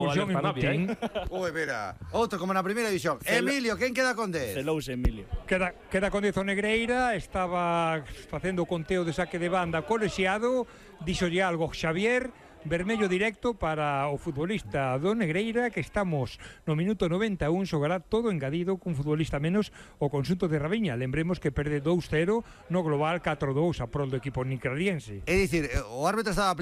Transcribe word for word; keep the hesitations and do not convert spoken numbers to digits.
João Ingutín. Ui, mira, outro como na primeira división. Emilio, quen queda con dez? Celouse Emilio. Queda, queda con dez o Negreira, estaba facendo o conteo de saque de banda colexiado, dixolle algo Xavier, vermello directo para o futbolista do Negreira, que estamos no minuto noventa e un, xogará todo engadido cun futbolista menos o conxunto de Raviña. Lembremos que perde dous cero no global catro dous a prol do equipo nicradiense. É dicir, o árbitro estaba